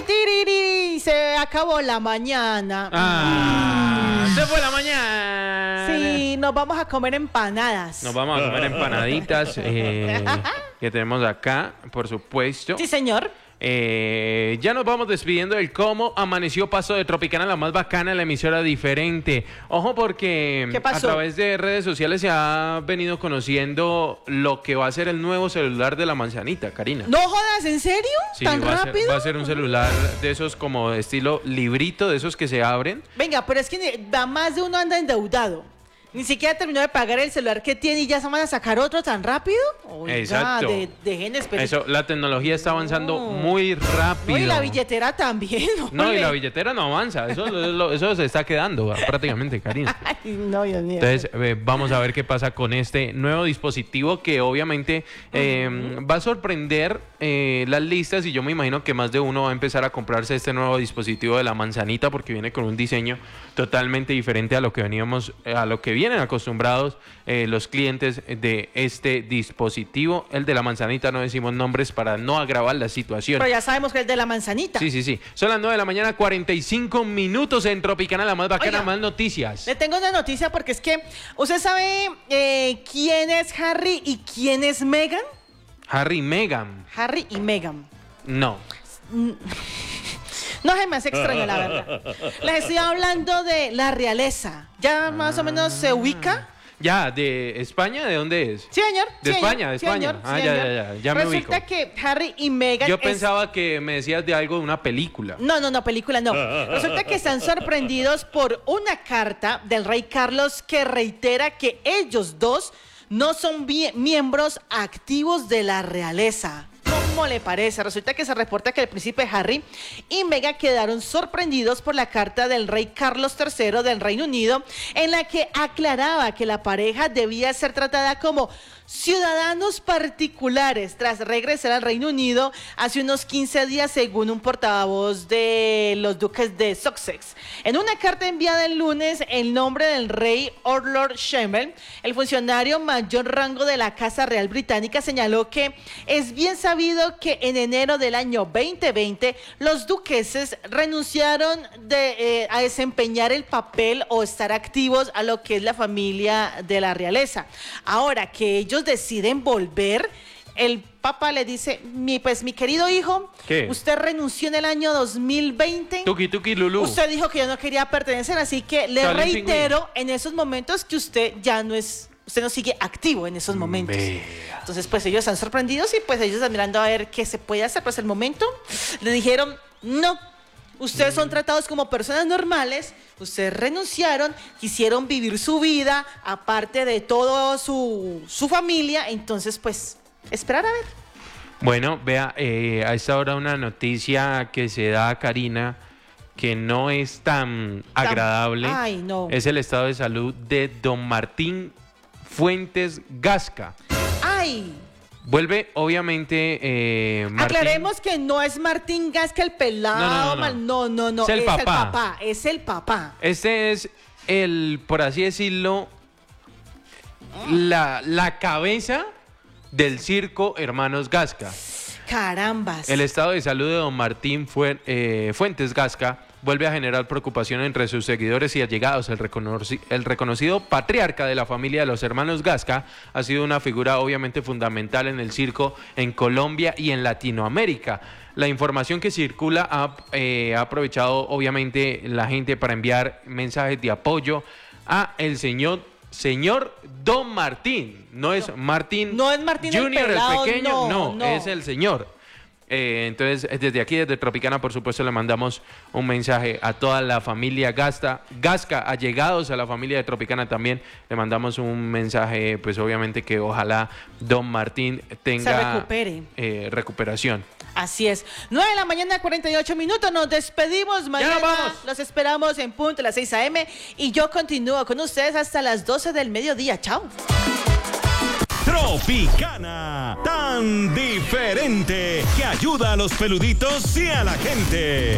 Titiriri, se acabó la mañana. Se fue la mañana. Sí, nos vamos a comer empanadas. Nos vamos a comer empanaditas que tenemos acá, por supuesto. Sí, señor. Ya nos vamos despidiendo del cómo amaneció Paso de Tropicana, la más bacana, la emisora diferente. Ojo porque ¿Qué pasó? A través de redes sociales se ha venido conociendo lo que va a ser el nuevo celular de la manzanita, Karina. No jodas, ¿en serio? Sí, ¿Tan rápido? Va a ser un celular de esos como de estilo librito, de esos que se abren. Venga, pero es que más de uno anda endeudado. Ni siquiera terminó de pagar el celular que tiene y ya se van a sacar otro tan rápido. Oiga, Exacto. Dejen esperar. Eso, la tecnología está avanzando muy rápido. No, y la billetera también. No, y ole. la billetera no avanza. Eso se está quedando prácticamente, Karina. Ay, no, Dios mío. Entonces, vamos a ver qué pasa con este nuevo dispositivo que obviamente va a sorprender las listas y yo me imagino que más de uno va a empezar a comprarse este nuevo dispositivo de la manzanita porque viene con un diseño totalmente diferente a lo que vienen acostumbrados los clientes de este dispositivo. El de la manzanita no decimos nombres para no agravar la situación. Pero ya sabemos que es de la manzanita. Sí. Son las 9 de la mañana, 45 minutos en Tropicana, la más bacana, Oiga, más noticias. Le tengo una noticia porque es que usted sabe quién es Harry y quién es Meghan. Harry y Meghan. Harry y Meghan. No. No se me hace extraño, la verdad. Les estoy hablando de la realeza. ¿Ya más o menos se ubica? Ya, ¿de España? ¿De dónde es? Sí, señor. De sí, España, señor, de sí, España. señor, sí, señor. Ya me ubico. Resulta que Harry y Meghan Yo pensaba que me decías de algo de una película. No, película no. Resulta que están sorprendidos por una carta del rey Carlos que reitera que ellos dos no son miembros activos de la realeza. ¿Cómo le parece? Resulta que se reporta que el príncipe Harry y Meghan quedaron sorprendidos por la carta del rey Carlos III del Reino Unido, en la que aclaraba que la pareja debía ser tratada como ciudadanos particulares tras regresar al Reino Unido hace unos 15 días, según un portavoz de los duques de Sussex. En una carta enviada el lunes, el nombre del rey Lord Shemel, el funcionario mayor rango de la Casa Real Británica, señaló que es bien sabido que en enero del año 2020 los duqueses renunciaron a desempeñar el papel o estar activos a lo que es la familia de la realeza. Ahora que ellos deciden volver, el Papa le dice, mi querido hijo, ¿qué? Usted renunció en el año 2020. Tuki Lulú. Usted dijo que ya no quería pertenecer, así que le reitero en esos momentos que usted ya no es, usted no sigue activo en esos momentos. Entonces, pues ellos están sorprendidos y pues ellos están mirando a ver qué se puede hacer. Pues el momento le dijeron, no, ustedes son tratados como personas normales, ustedes renunciaron, quisieron vivir su vida, aparte de toda su familia, entonces pues, esperar a ver. Bueno, vea, a esta hora una noticia que se da a Karina que no es tan agradable. Ay, no. Es el estado de salud de don Martín Fuentes Gasca. ¡Ay! Vuelve, obviamente, Martín. Aclaremos que no es Martín Gasca el pelado. No. Es el papá. Es el papá. Este es el, por así decirlo, la cabeza del circo Hermanos Gasca. Carambas. El estado de salud de don Martín Fuentes Gasca vuelve a generar preocupación entre sus seguidores y allegados. El reconocido patriarca de la familia de los hermanos Gasca ha sido una figura obviamente fundamental en el circo en Colombia y en Latinoamérica. La información que circula ha aprovechado obviamente la gente para enviar mensajes de apoyo a el señor Don Martín. No es Martín. No es Martín Junior, el pelado, pequeño, no. es el señor. Entonces, desde aquí, desde Tropicana, por supuesto, le mandamos un mensaje a toda la familia Gasca, allegados a la familia de Tropicana también. Le mandamos un mensaje, pues obviamente que ojalá don Martín tenga recuperación. Así es. 9 de la mañana, 48 minutos. Nos despedimos. Mañana los esperamos en punto a las 6 a.m. Y yo continúo con ustedes hasta las 12 del mediodía. Chao. Tropicana, tan diferente que ayuda a los peluditos y a la gente.